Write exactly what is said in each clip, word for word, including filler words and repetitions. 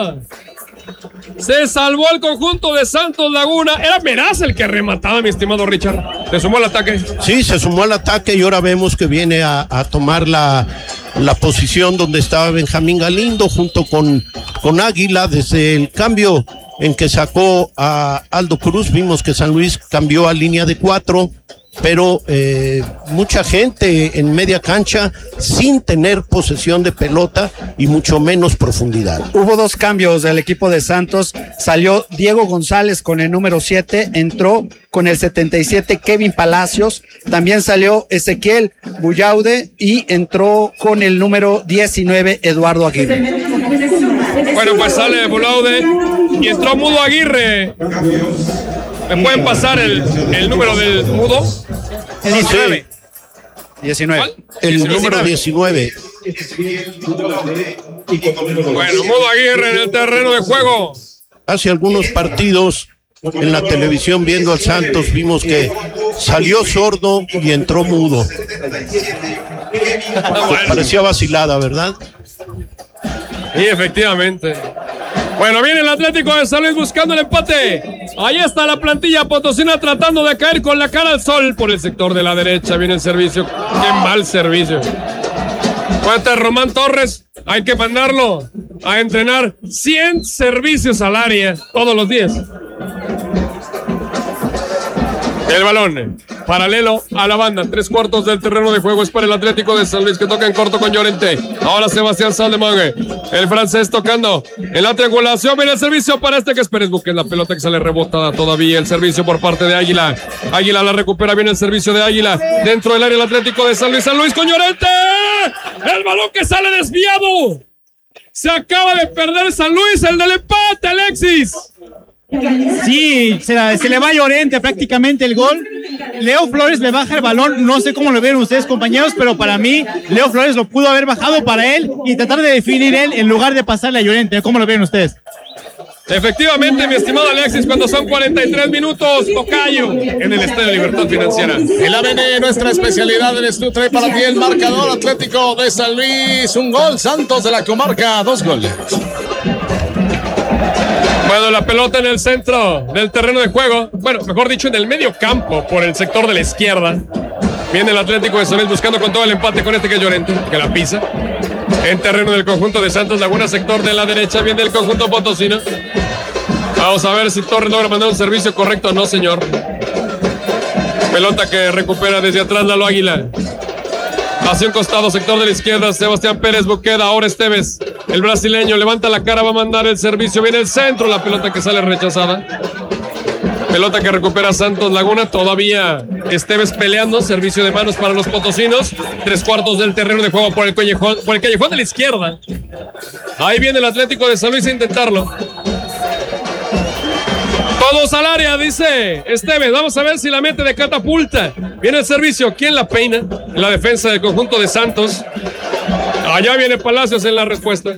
salva. Se salvó el conjunto de Santos Laguna. Era Meraz el que remataba, mi estimado Richard. ¿Se sumó al ataque? Sí, se sumó al ataque y ahora vemos que viene a, a tomar la, la posición donde estaba Benjamín Galindo junto con, con Águila. Desde el cambio en que sacó a Aldo Cruz, vimos que San Luis cambió a línea de cuatro, pero eh, mucha gente en media cancha sin tener posesión de pelota y mucho menos profundidad. Hubo dos cambios del equipo de Santos. Salió Diego González con el número siete, entró con el setenta y siete Kevin Palacios, también salió Ezequiel Bullaude y entró con el número diecinueve Eduardo Aguirre. Bueno, pues sale Bullaude y entró Mudo Aguirre. ¿Me pueden pasar el, el número del Mudo? El diecinueve. diecinueve. ¿Cuál? El diecinueve. número diecinueve. Bueno, Mudo Aguirre en el terreno de juego. Hace algunos partidos en la televisión viendo al Santos vimos que salió sordo y entró mudo. Pues parecía vacilada, ¿verdad? Sí, efectivamente. Bueno, viene el Atlético de San Luis buscando el empate. Ahí está la plantilla potosina tratando de caer con la cara al sol por el sector de la derecha. Viene el servicio. Qué mal servicio. Cuenta Román Torres. Hay que mandarlo a entrenar cien servicios al área todos los días. El balón paralelo a la banda, tres cuartos del terreno de juego es para el Atlético de San Luis que toca en corto con Llorente. Ahora Sebastián Saldemangue, el francés tocando en la triangulación. Viene el servicio para este que es Pérez Buques, la pelota que sale rebotada todavía. El servicio por parte de Águila. Águila la recupera, viene el servicio de Águila dentro del área el Atlético de San Luis. San Luis con Llorente. El balón que sale desviado. Se acaba de perder San Luis, el del empate, Alexis. Sí, se, la, se le va a Llorente prácticamente el gol. Leo Flores le baja el balón, no sé cómo lo vieron ustedes, compañeros, pero para mí Leo Flores lo pudo haber bajado para él y tratar de definir él en lugar de pasarle a Llorente. ¿Cómo lo vieron ustedes? Efectivamente, mi estimado Alexis, cuando son cuarenta y tres minutos, tocayo en el Estadio Libertad Financiera. El A B N, nuestra especialidad en esto, trae para ti el marcador. Atlético de San Luis, un gol. Santos de la Comarca, dos goles. Bueno, la pelota en el centro del terreno de juego. Bueno, mejor dicho, en el medio campo, por el sector de la izquierda. Viene el Atlético de San Luis buscando con todo el empate con este que es Llorente, que la pisa. En terreno del conjunto de Santos Laguna, sector de la derecha, viene el conjunto potosino. Vamos a ver si Torres logra mandar un servicio correcto. No, señor. Pelota que recupera desde atrás Lalo Águila. Hacia un costado, sector de la izquierda, Sebastián Pérez Buqueda, ahora Esteves, el brasileño, levanta la cara, va a mandar el servicio, viene el centro, la pelota que sale rechazada. Pelota que recupera Santos Laguna, todavía Esteves peleando, servicio de manos para los potosinos, tres cuartos del terreno de juego por el callejón, por el callejón de la izquierda. Ahí viene el Atlético de San Luis a intentarlo. Todos al área, dice Esteves. Vamos a ver si la mete de catapulta. Viene el servicio. ¿Quién la peina? En la defensa del conjunto de Santos. Allá viene Palacios en la respuesta.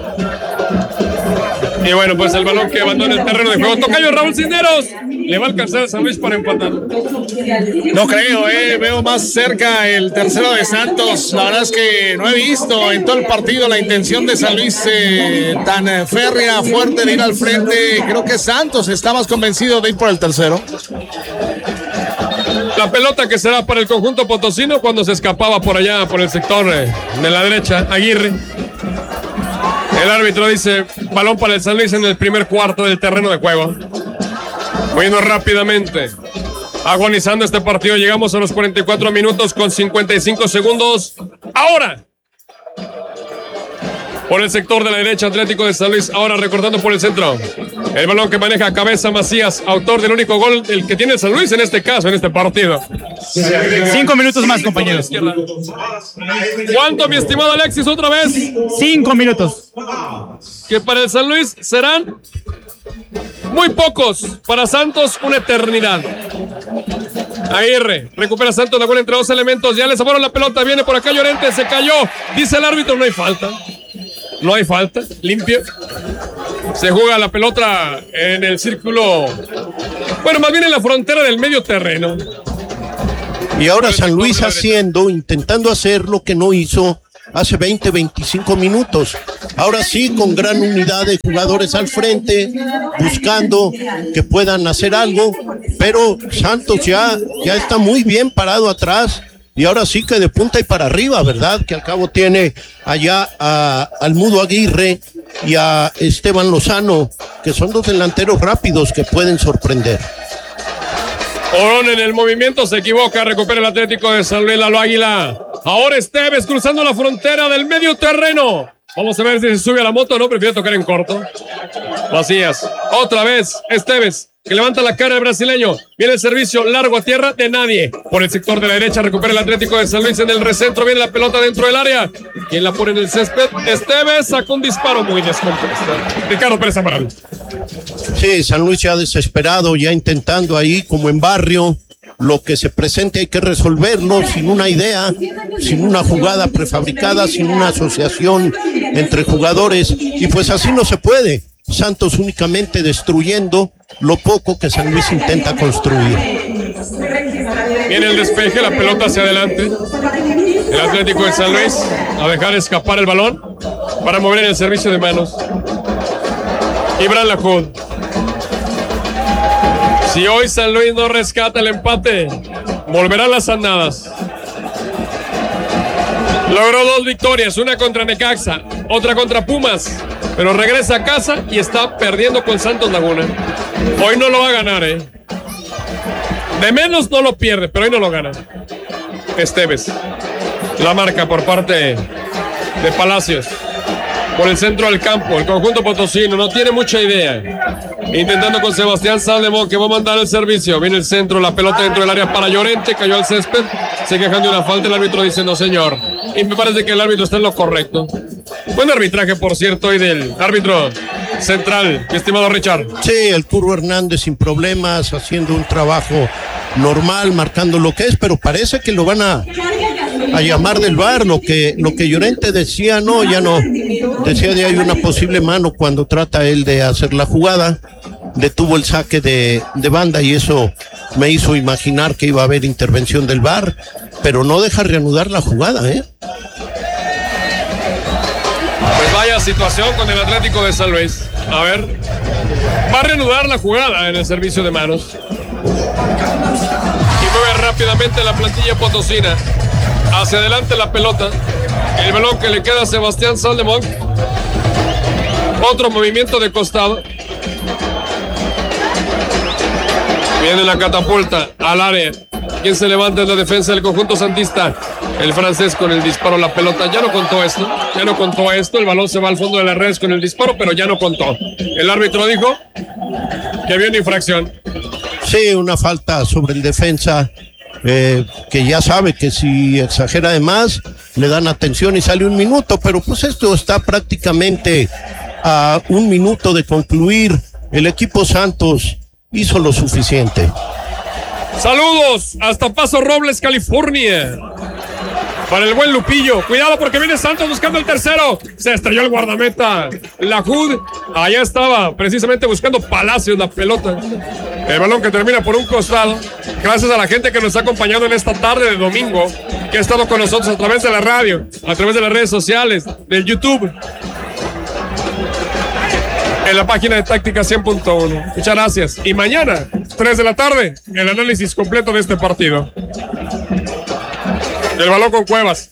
Y bueno, pues el balón que abandona el terreno de juego. Tocayo Raúl Cisneros. Le va a alcanzar a San Luis para empatar. No creo, eh. Veo más cerca el tercero de Santos. La verdad es que no he visto en todo el partido la intención de San Luis eh, tan eh, férrea, fuerte de ir al frente. Creo que Santos está más convencido de ir por el tercero. La pelota que será para el conjunto potosino cuando se escapaba por allá, por el sector eh, de la derecha, Aguirre. El árbitro dice, balón para el San Luis en el primer cuarto del terreno de juego. Bueno, rápidamente, agonizando este partido, llegamos a los cuarenta y cuatro minutos con cincuenta y cinco segundos. Ahora, por el sector de la derecha, Atlético de San Luis, ahora recortando por el centro. El balón que maneja Cabeza Macías, autor del único gol, el que tiene el San Luis en este caso, en este partido. Cinco minutos más, compañeros. ¿Cuánto, mi estimado Alexis, otra vez? Cinco minutos. Que para el San Luis serán muy pocos. Para Santos, una eternidad. Aguirre, recupera Santos Laguna entre dos elementos. Ya le sacaron la pelota, viene por acá Llorente, se cayó. Dice el árbitro, no hay falta. No hay falta, limpio. Se juega la pelota en el círculo. Bueno, más bien en la frontera del medio terreno. Y ahora San Luis haciendo, intentando hacer lo que no hizo hace veinte, veinticinco minutos. Ahora sí, con gran unidad de jugadores al frente, buscando que puedan hacer algo, pero Santos ya, ya está muy bien parado atrás. Y ahora sí que de punta y para arriba, ¿verdad? Que al cabo tiene allá a, al Mudo Aguirre y a Esteban Lozano, que son dos delanteros rápidos que pueden sorprender. Orón en el movimiento se equivoca, recupera el Atlético de San Luis, Lalo Águila. Ahora Esteves cruzando la frontera del medio terreno. Vamos a ver si se sube a la moto o no, prefiere tocar en corto. Vacías. Otra vez Esteves, que levanta la cara el brasileño. Viene el servicio largo a tierra de nadie. Por el sector de la derecha recupera el Atlético de San Luis en el recentro. Viene la pelota dentro del área. ¿Quién la pone en el césped? Esteves sacó un disparo muy descompuesto. Ricardo Pérez Amaral. Sí, San Luis ya desesperado, ya intentando ahí como en barrio. Lo que se presente hay que resolverlo sin una idea, sin una jugada prefabricada, sin una asociación entre jugadores. Y pues así no se puede. Santos únicamente destruyendo lo poco que San Luis intenta construir. Viene el despeje, la pelota hacia adelante. El Atlético de San Luis a dejar escapar el balón para mover en el servicio de manos. Ibran Lajud. Si hoy San Luis no rescata el empate, volverán las andadas. Logró dos victorias, una contra Necaxa, otra contra Pumas, pero regresa a casa y está perdiendo con Santos Laguna. Hoy no lo va a ganar, ¿eh? De menos no lo pierde, pero hoy no lo gana. Esteves. La marca por parte de Palacios. Por el centro del campo, el conjunto potosino no tiene mucha idea. Intentando con Sebastián Saldemón, que va a mandar el servicio. Viene el centro, la pelota dentro del área para Llorente, cayó al césped. Se quejan de una falta, el árbitro dice no señor. Y me parece que el árbitro está en lo correcto. Buen arbitraje, por cierto, hoy del árbitro central, mi estimado Richard. Sí, el Curro Hernández sin problemas, haciendo un trabajo normal, marcando lo que es, pero parece que lo van a, a llamar del V A R. Lo que, lo que Llorente decía, no, ya no. Decía de ahí una posible mano cuando trata él de hacer la jugada. Detuvo el saque de, de banda y eso me hizo imaginar que iba a haber intervención del V A R, pero no deja reanudar la jugada, ¿eh? Pues vaya situación con el Atlético de San Luis. A ver, va a reanudar la jugada en el servicio de manos. Y mueve rápidamente la plantilla potosina. Hacia adelante la pelota. El balón que le queda a Sebastián Saldemón. Otro movimiento de costado. Viene la catapulta al área. ¿Quién se levanta en la defensa del conjunto santista? El francés con el disparo. La pelota ya no contó esto. Ya no contó esto. El balón se va al fondo de las redes con el disparo, pero ya no contó. El árbitro dijo que había una infracción. Sí, una falta sobre el defensa. Eh, que ya sabe que si exagera de más le dan atención y sale un minuto, pero pues esto está prácticamente a un minuto de concluir. El equipo Santos hizo lo suficiente. Saludos hasta Paso Robles, California, para el buen Lupillo. Cuidado porque viene Santos buscando el tercero. Se estrelló el guardameta Lajud. Allá estaba precisamente buscando Palacios la pelota. El balón que termina por un costado. Gracias a la gente que nos está acompañando en esta tarde de domingo, que ha estado con nosotros a través de la radio, a través de las redes sociales, del YouTube, en la página de Táctica cien punto uno. Muchas gracias. Y mañana, tres de la tarde, el análisis completo de este partido. El balón con Cuevas.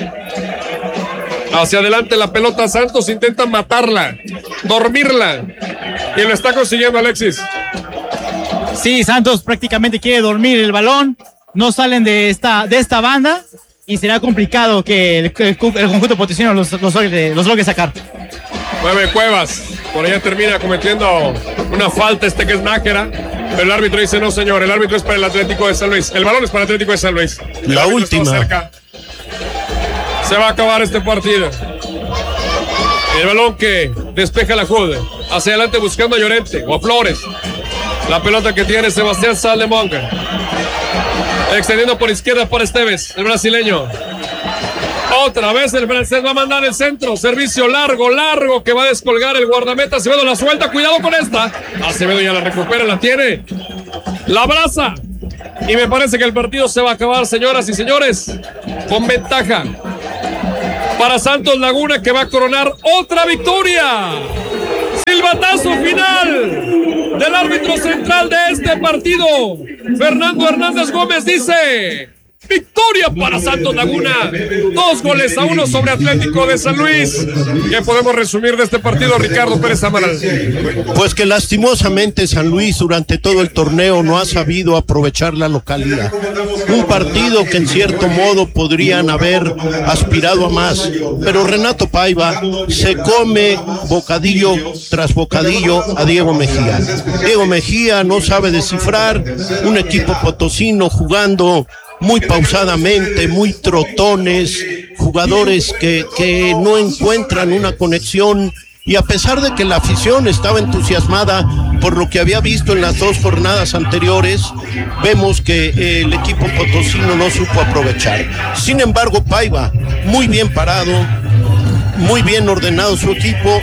Hacia adelante la pelota. Santos intenta matarla, dormirla. Y lo está consiguiendo Alexis. Sí, Santos prácticamente quiere dormir el balón. No salen de esta, de esta banda. Y será complicado que el, el, el conjunto potosino los, los, los logre sacar. Mueve Cuevas. Por allá termina cometiendo una falta este que es Nájera. Pero el árbitro dice no señor, el árbitro es para el Atlético de San Luis. El balón es para el Atlético de San Luis. El la última. Se va a acabar este partido. El balón que despeja la Jude. Hacia adelante buscando a Llorente o a Flores. La pelota que tiene Sebastián Saldemón. Extendiendo por izquierda para Esteves, el brasileño. Otra vez el francés va a mandar el centro. Servicio largo, largo que va a descolgar el guardameta. Acevedo la suelta. Cuidado con esta. Acevedo ya la recupera, la tiene. La abraza. Y me parece que el partido se va a acabar, señoras y señores, con ventaja para Santos Laguna, que va a coronar otra victoria. Silbatazo final del árbitro central de este partido, Fernando Hernández Gómez, dice: victoria para Santos Laguna, dos goles a uno sobre Atlético de San Luis. ¿Qué podemos resumir de este partido, Ricardo Pérez Amaral? Pues que lastimosamente San Luis durante todo el torneo no ha sabido aprovechar la localidad. Un partido que en cierto modo podrían haber aspirado a más, pero Renato Paiva se come bocadillo tras bocadillo a Diego Mejía. Diego Mejía no sabe descifrar un equipo potosino jugando muy pausadamente, muy trotones, jugadores que, que no encuentran una conexión, y a pesar de que la afición estaba entusiasmada por lo que había visto en las dos jornadas anteriores, vemos que eh, el equipo potosino no supo aprovechar. Sin embargo, Paiva, muy bien parado, muy bien ordenado su equipo,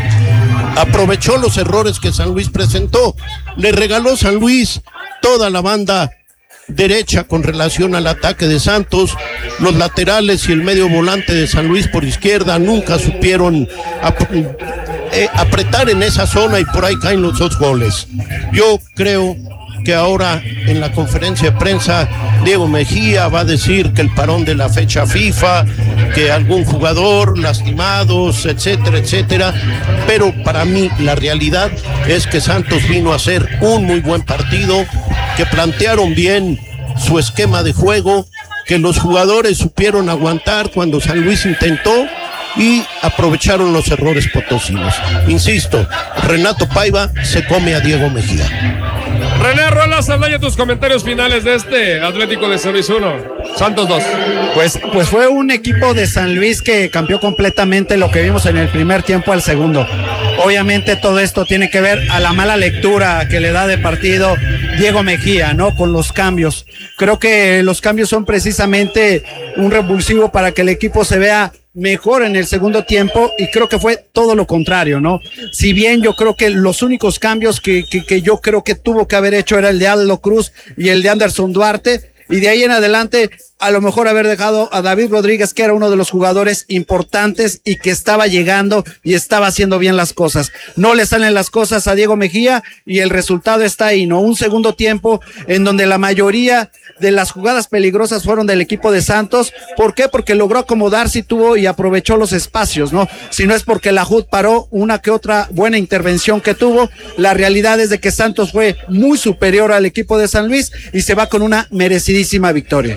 aprovechó los errores que San Luis presentó, le regaló San Luis toda la banda derecha con relación al ataque de Santos. Los laterales y el medio volante de San Luis por izquierda nunca supieron ap eh, apretar en esa zona, y por ahí caen los dos goles. Yo creo que ahora en la conferencia de prensa Diego Mejía va a decir que el parón de la fecha FIFA, que algún jugador lastimados, etcétera, etcétera, pero para mí la realidad es que Santos vino a hacer un muy buen partido, que plantearon bien su esquema de juego, que los jugadores supieron aguantar cuando San Luis intentó y aprovecharon los errores potosinos. Insisto, Renato Paiva se come a Diego Mejía. René Rolas Aldaya, tus comentarios finales de este Atlético de San Luis uno, Santos dos. Pues, pues fue un equipo de San Luis que cambió completamente lo que vimos en el primer tiempo al segundo. Obviamente todo esto tiene que ver a la mala lectura que le da de partido Diego Mejía, ¿no? Con los cambios. Creo que los cambios son precisamente un revulsivo para que el equipo se vea mejor en el segundo tiempo, y creo que fue todo lo contrario, ¿no? Si bien yo creo que los únicos cambios que, que, que yo creo que tuvo que haber hecho era el de Aldo Cruz y el de Anderson Duarte, y de ahí en adelante a lo mejor haber dejado a David Rodríguez, que era uno de los jugadores importantes y que estaba llegando y estaba haciendo bien las cosas. No le salen las cosas a Diego Mejía y el resultado está ahí, ¿no? Un segundo tiempo en donde la mayoría de las jugadas peligrosas fueron del equipo de Santos. ¿Por qué? Porque logró acomodarse y tuvo y aprovechó los espacios, ¿no? Si no es porque la J U D paró una que otra buena intervención que tuvo, la realidad es de que Santos fue muy superior al equipo de San Luis y se va con una merecidísima victoria.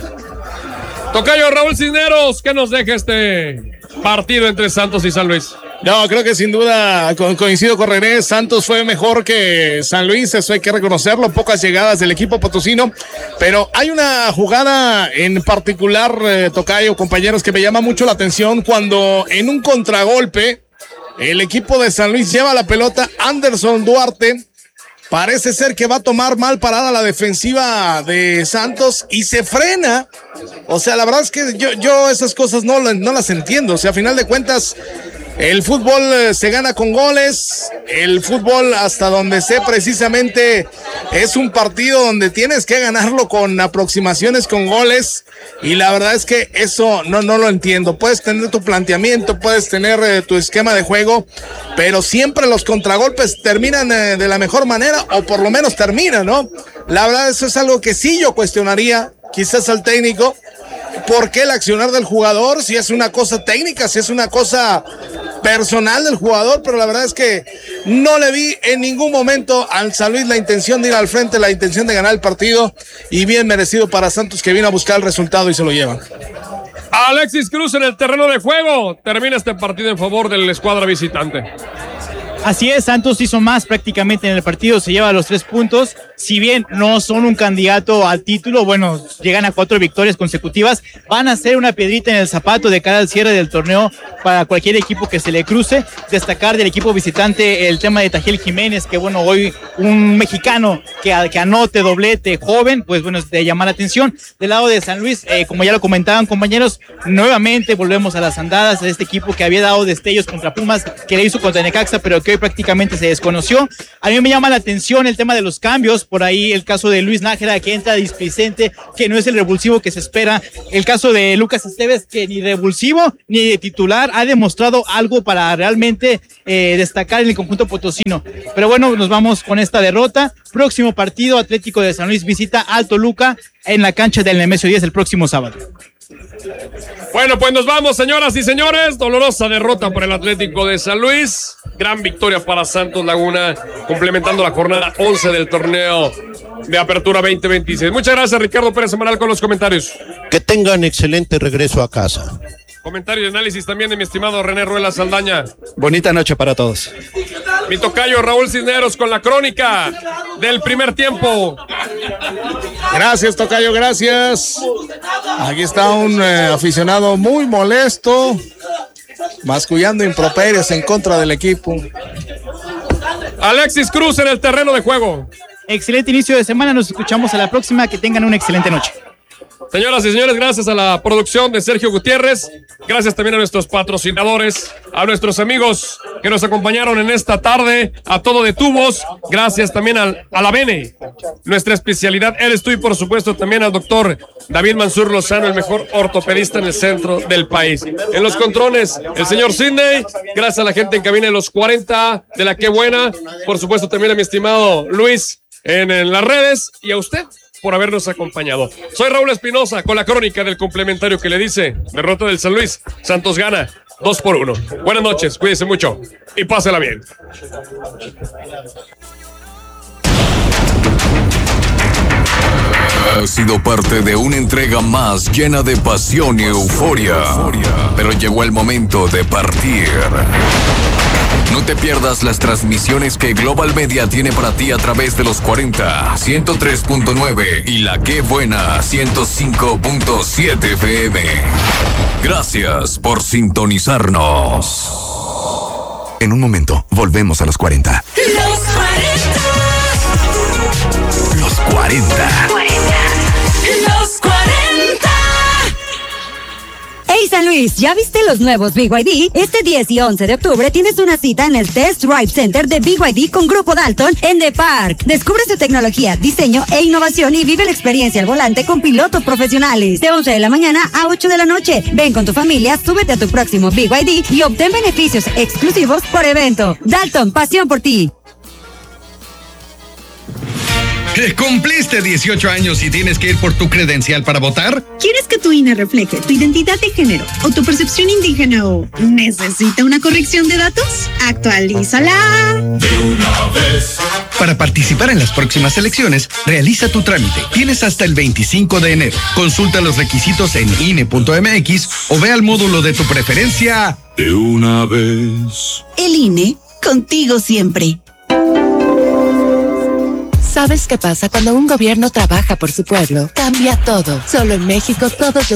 Tocayo Raúl Cisneros, ¿qué nos deja este partido entre Santos y San Luis? No, creo que sin duda co coincido con René. Santos fue mejor que San Luis, eso hay que reconocerlo. Pocas llegadas del equipo potosino, pero hay una jugada en particular, eh, Tocayo, compañeros, que me llama mucho la atención cuando en un contragolpe el equipo de San Luis lleva la pelota. Anderson Duarte parece ser que va a tomar mal parada la defensiva de Santos y se frena. O sea, la verdad es que yo, yo esas cosas no, no las entiendo. O sea, a final de cuentas, el fútbol se gana con goles. El fútbol, hasta donde sé precisamente, es un partido donde tienes que ganarlo con aproximaciones con goles. Y la verdad es que eso no, no lo entiendo. Puedes tener tu planteamiento, puedes tener eh, tu esquema de juego, pero siempre los contragolpes terminan eh, de la mejor manera, o por lo menos terminan, ¿no? La verdad, eso es algo que sí yo cuestionaría, quizás al técnico. ¿Por qué el accionar del jugador? Si es una cosa técnica, si es una cosa personal del jugador, pero la verdad es que no le vi en ningún momento al San Luis la intención de ir al frente, la intención de ganar el partido, y bien merecido para Santos, que vino a buscar el resultado y se lo llevan. Alexis Cruz en el terreno de juego. Termina este partido en favor de la escuadra visitante. Así es, Santos hizo más prácticamente en el partido, se lleva los tres puntos. Si bien no son un candidato al título, bueno, llegan a cuatro victorias consecutivas, van a ser una piedrita en el zapato de cara al cierre del torneo para cualquier equipo que se le cruce. Destacar del equipo visitante el tema de Tajiel Jiménez, que bueno, hoy un mexicano que, que anote doblete joven, pues bueno, es de llamar la atención. Del lado de San Luis, eh, como ya lo comentaban compañeros, nuevamente volvemos a las andadas de este equipo que había dado destellos contra Pumas, que le hizo contra Necaxa, pero que hoy prácticamente se desconoció. A mí me llama la atención el tema de los cambios, por ahí el caso de Luis Nájera, que entra displicente, que no es el revulsivo que se espera. El caso de Lucas Esteves, que ni revulsivo ni de titular ha demostrado algo para realmente eh, destacar en el conjunto potosino. Pero bueno, nos vamos con esta derrota. Próximo partido, Atlético de San Luis visita al Toluca en la cancha del Nemesio diez el próximo sábado. Bueno, pues nos vamos, señoras y señores. Dolorosa derrota por el Atlético de San Luis. Gran victoria para Santos Laguna, complementando la jornada once del torneo de Apertura veinte veintiséis. Muchas gracias, Ricardo Pérez Semanal, con los comentarios. Que tengan excelente regreso a casa. Comentario y análisis también de mi estimado René Ruela Saldaña. Bonita noche para todos. Mi tocayo Raúl Cisneros con la crónica del primer tiempo. Gracias, tocayo, gracias. Aquí está un eh, aficionado muy molesto, mascullando improperios en contra del equipo. Alexis Cruz en el terreno de juego. Excelente inicio de semana, nos escuchamos a la próxima, que tengan una excelente noche. Señoras y señores, gracias a la producción de Sergio Gutiérrez, gracias también a nuestros patrocinadores, a nuestros amigos que nos acompañaron en esta tarde, a Todo de Tubos, gracias también al, a la Bene, nuestra especialidad eres tú, y por supuesto también al doctor David Mansur Lozano, el mejor ortopedista en el centro del país. En los controles, el señor Sidney, gracias a la gente en cabina de los cuarenta de la Qué Buena, por supuesto también a mi estimado Luis en, en las redes, y a usted por habernos acompañado. Soy Raúl Espinosa con la crónica del complementario que le dice: derrota del San Luis, Santos gana dos por uno. Buenas noches, cuídense mucho y pásela bien. Ha sido parte de una entrega más llena de pasión y euforia, pero llegó el momento de partir. No te pierdas las transmisiones que Global Media tiene para ti a través de los cuarenta, ciento tres punto nueve y la Qué Buena ciento cinco punto siete F M. Gracias por sintonizarnos. En un momento, volvemos a los cuarenta. Los cuarenta. Los cuarenta. Los cuarenta. Hey San Luis, ¿ya viste los nuevos B Y D? Este diez y once de octubre tienes una cita en el Test Drive Center de B Y D con Grupo Dalton en The Park. Descubre su tecnología, diseño e innovación y vive la experiencia al volante con pilotos profesionales. De once de la mañana a ocho de la noche. Ven con tu familia, súbete a tu próximo B Y D y obtén beneficios exclusivos por evento. Dalton, pasión por ti. ¿Cumpliste dieciocho años y tienes que ir por tu credencial para votar? ¿Quieres que tu I N E refleje tu identidad de género o tu percepción indígena o necesita una corrección de datos? ¡Actualízala! De una vez. Para participar en las próximas elecciones, realiza tu trámite. Tienes hasta el veinticinco de enero. Consulta los requisitos en I N E punto M X o ve al módulo de tu preferencia. De una vez. El I N E, contigo siempre. ¿Sabes qué pasa cuando un gobierno trabaja por su pueblo? Cambia todo. Solo en México todos los